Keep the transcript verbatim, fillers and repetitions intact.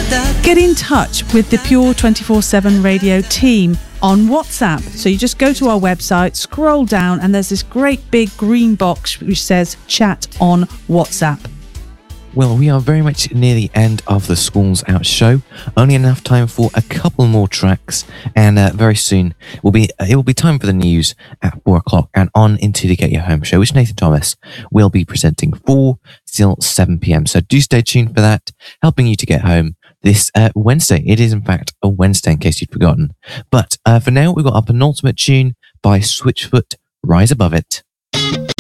Get in touch with the Pure twenty-four seven Radio team on WhatsApp. So you just go to our website, scroll down, and there's this great big green box which says chat on WhatsApp. Well, we are very much near the end of the Schools Out show. Only enough time for a couple more tracks, and uh, very soon will be uh, it will be time for the news at four o'clock and on into the Get Your Home show, which Nathan Thomas will be presenting four till seven p.m. So do stay tuned for that, helping you to get home this uh, Wednesday. It is in fact a Wednesday, in case you'd forgotten. But uh, for now, we've got our penultimate tune by Switchfoot, Rise Above It.